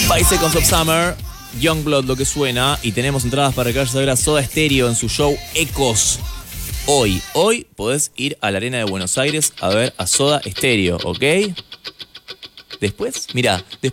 5 Seconds of Summer, Youngblood lo que suena, y tenemos entradas para que vayas a ver a Soda Stereo en su show Ecos. Hoy podés ir a la Arena de Buenos Aires a ver a Soda Stereo, ¿ok? Después, mira,